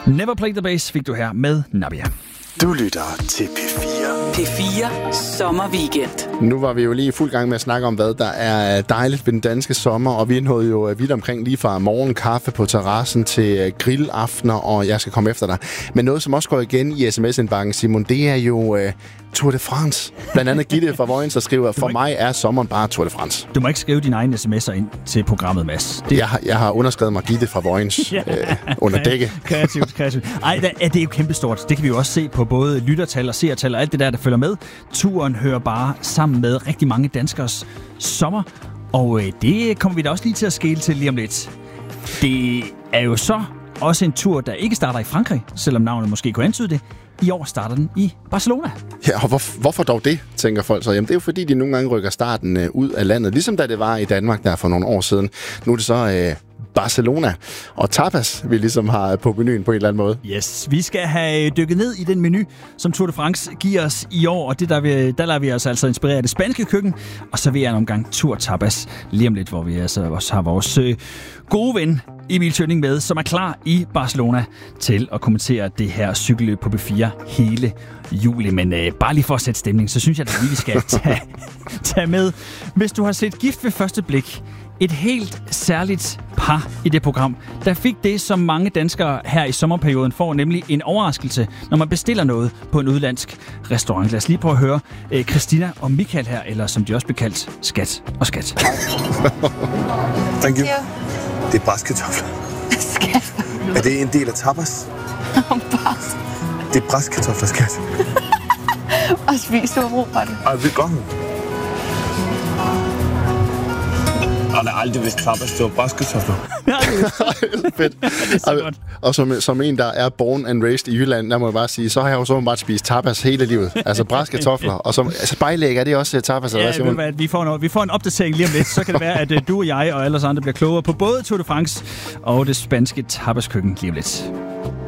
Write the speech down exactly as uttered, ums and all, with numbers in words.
Never Play the Bass fik du her med Nabia. Du lytter til P fire. P fire Sommerweekend. Nu var vi jo lige i fuld gang med at snakke om, hvad der er dejligt ved den danske sommer, og vi nåede jo vidt omkring lige fra morgenkaffe på terrassen til grillaftener, og jeg skal komme efter dig. Men noget, som også går igen i sms-indbakken, Simon, det er jo uh, Tour de France. Blandt andet Gitte fra Vojens, der skriver, for mig er sommeren bare Tour de France. Du må ikke skrive dine egne sms'er ind til programmet, Mads. Det... Jeg, har, jeg har underskrevet mig Gitte fra Vojens ja. øh, under dække. Kreativt, kreativt. Ej, det er jo kæmpestort. Det kan vi jo også se på både lyttertal og seertal og alt det der, der følger med. Turen hører bare sammen med rigtig mange danskers sommer, og øh, det kommer vi da også lige til at skele til lige om lidt. Det er jo så også en tur, der ikke starter i Frankrig, selvom navnet måske kunne antyde det. I år starter den i Barcelona. Ja, og hvor, hvorfor dog det, tænker folk så? Jamen, det er jo fordi, de nogle gange rykker starten øh, ud af landet, ligesom da det var i Danmark der for nogle år siden. Nu er det så øh, Barcelona og tapas, vi ligesom har på menuen på en eller anden måde. Yes, vi skal have dykket ned i den menu, som Tour de France giver os i år, og det der, vi, der lader vi os altså inspirere af det spanske køkken, og så vil jeg en omgang Tour Tapas lige om lidt, hvor vi altså også har vores øh, gode ven Emil Tønning med, som er klar i Barcelona til at kommentere det her cykelløb på P fire hele juli. Men øh, bare lige for at sætte stemning, så synes jeg, at vi skal tage, tage med. Hvis du har set Gift ved første blik, et helt særligt par i det program, der fik det, som mange danskere her i sommerperioden får, nemlig en overraskelse, når man bestiller noget på en udlandsk restaurant. Lad os lige prøve at høre øh, Christina og Michael her, eller som de også bliver kaldt, Skat og Skat. Thank you. Det er braskartofler. Skat. Er det en del af tapas? Det er braskartofler, Skat. Og spis du brug for det. Ej, det er godt. Og der er aldrig vist tapas, det var braskartofler. Ja, det er fedt. Det er så godt. Og som, som en, der er born and raised i Jylland, der må jeg bare sige, så har jeg jo så bare spist tapas hele livet. Altså braskartofler. Og så, altså spejlæg, er det også tapas? Ja, eller hvad, vi, får noget, vi får en opdatering lige om lidt. Så kan det være, at uh, du og jeg og alle os andre bliver klogere på både Tour de France og det spanske tapaskøkken lige om lidt.